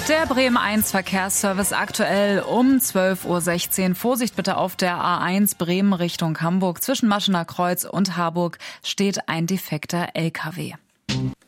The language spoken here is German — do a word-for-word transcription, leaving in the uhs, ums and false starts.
Der Bremen eins Verkehrsservice aktuell um zwölf Uhr sechzehn. Vorsicht bitte auf der A eins Bremen Richtung Hamburg. Zwischen Maschener Kreuz und Harburg steht ein defekter L K W.